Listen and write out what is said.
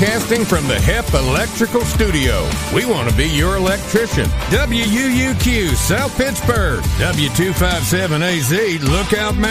broadcasting from the HEP Electrical Studio. We want to be your electrician. WUUQ, South Pittsburgh. W257AZ, Lookout Mountain.